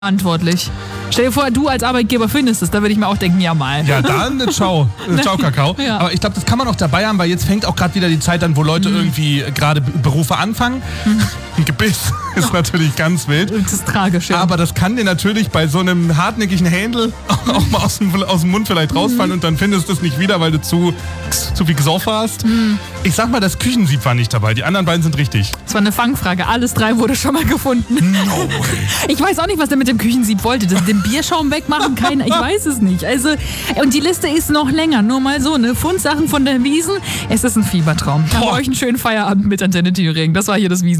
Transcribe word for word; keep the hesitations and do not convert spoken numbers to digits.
verantwortlich. Stell dir vor, du als Arbeitgeber findest es, da würde ich mir auch denken, ja mal. Ja, dann ciao, ciao Kakao. Ja. Aber ich glaube, das kann man auch dabei haben, weil jetzt fängt auch gerade wieder die Zeit an, wo Leute mhm. irgendwie gerade Berufe anfangen. Mhm. Ein Gebiss ist oh. natürlich ganz wild. Das ist tragisch, ja. Aber das kann dir natürlich bei so einem hartnäckigen Händel auch mal aus dem, aus dem Mund vielleicht rausfallen mhm. und dann findest du es nicht wieder, weil du zu, zu viel gesoffen hast. Mhm. Ich sag mal, das Küchensieb war nicht dabei. Die anderen beiden sind richtig. Das war eine Fangfrage. Alles drei wurde schon mal gefunden. No way. Ich weiß auch nicht, was der mit dem Küchensieb wollte. Das, den Bierschaum wegmachen? Keiner. Ich weiß es nicht. Also, und die Liste ist noch länger. Nur mal so, ne? Fundsachen von der Wiesn. Es ist ein Fiebertraum. Habt euch einen schönen Feierabend mit Antenne Thüringen. Das war hier das Wiesn.